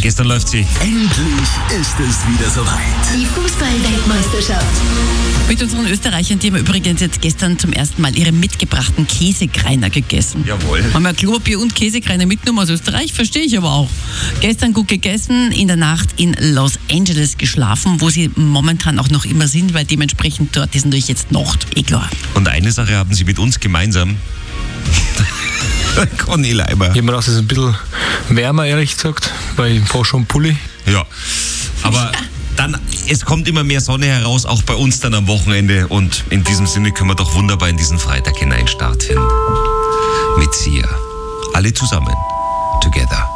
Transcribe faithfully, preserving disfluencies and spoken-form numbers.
Gestern läuft sie. Endlich ist es wieder soweit. Die Fußball-Weltmeisterschaft. Mit unseren Österreichern, die haben übrigens jetzt gestern zum ersten Mal ihre mitgebrachten Käsekreiner gegessen. Jawohl. Haben wir Klopapier und Käsekreiner mitgenommen aus Österreich, verstehe ich aber auch. Gestern gut gegessen, in der Nacht in Los Angeles geschlafen, wo sie momentan auch noch immer sind, weil dementsprechend dort ist natürlich jetzt Nacht, eh klar. Und eine Sache haben sie mit uns gemeinsam. Conny Leiber. Ich habe mir gedacht, es ist ein bisschen wärmer, ehrlich gesagt, weil ich fahre schon Pulli. Ja, aber dann, es kommt immer mehr Sonne heraus, auch bei uns dann am Wochenende. Und in diesem Sinne können wir doch wunderbar in diesen Freitag hineinstarten. Mit Sia. Alle zusammen. Together.